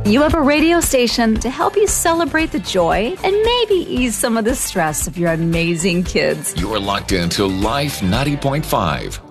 You have a radio station to help you celebrate the joy and maybe ease some of the stress of your amazing kids. You're locked into Life 90.5.